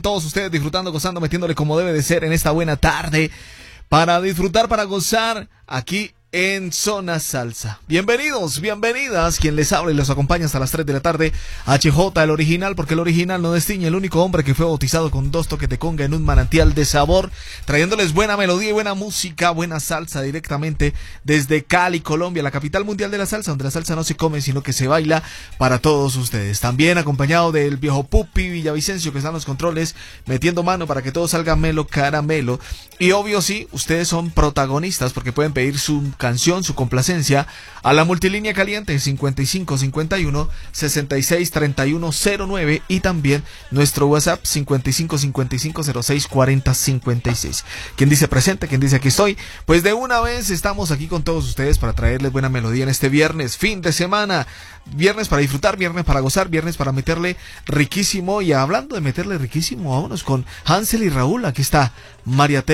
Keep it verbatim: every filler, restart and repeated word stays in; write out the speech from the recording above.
Todos ustedes disfrutando, gozando, metiéndole como debe de ser en esta buena tarde. Para disfrutar, para gozar aquí en Zona Salsa. Bienvenidos, bienvenidas. Quien les habla y los acompaña hasta las tres de la tarde. H J, el original, porque el original no destiñe. El único hombre que fue bautizado con dos toques de conga en un manantial de sabor. Trayéndoles buena melodía y buena música, buena salsa directamente desde Cali, Colombia, la capital mundial de la salsa, donde la salsa no se come, sino que se baila para todos ustedes. También acompañado del viejo Pupi Villavicencio, que está en los controles, metiendo mano para que todo salga melo, caramelo. Y obvio, sí, ustedes son protagonistas, porque pueden pedir su canción, su complacencia a la multilínea caliente cincuenta y cinco cincuenta y uno sesenta y seis treinta y uno cero nueve y también nuestro WhatsApp cincuenta y cinco cincuenta y cinco cero seis cuarenta cincuenta y seis. ¿Quién dice presente? ¿Quién dice aquí estoy? Pues de una vez estamos aquí con todos ustedes para traerles buena melodía en este viernes, fin de semana, viernes para disfrutar, viernes para gozar, viernes para meterle riquísimo. Y hablando de meterle riquísimo, vámonos con Hansel y Raúl. Aquí está María Teresa.